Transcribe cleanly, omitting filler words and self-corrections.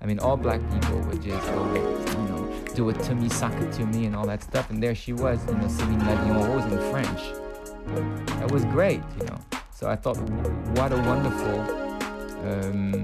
mean, all black people would just go, do it to me, suck it to me, and all that stuff. And there she was, singing L'Avion Rose in French. That was great. So I thought, what a wonderful